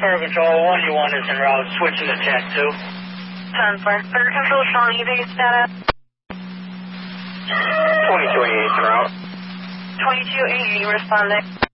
Fire Control, 1U1 is en route, switching to Tech 2. 10-4. Fire Control, showing EV status. 2288 en route. 2288, responding.